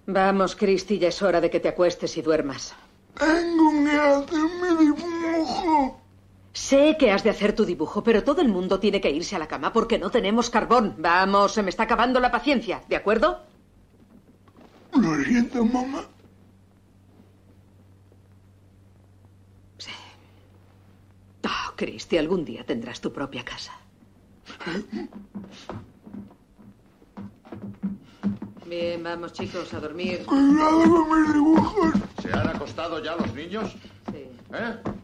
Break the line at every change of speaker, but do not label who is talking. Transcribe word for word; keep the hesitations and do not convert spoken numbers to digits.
Vamos, Christy, ya es hora de que te acuestes y duermas.
Tengo que hacer mi dibujo.
Sé que has de hacer tu dibujo, pero todo el mundo tiene que irse a la cama porque no tenemos carbón. Vamos, se me está acabando la paciencia, ¿de acuerdo?
Lo siento, mamá.
Sí. Oh, Christy, algún día tendrás tu propia casa. Bien, vamos, chicos, a dormir.
Cuidado con mis dibujos.
¿Se han acostado ya los niños?
Sí.
¿Eh?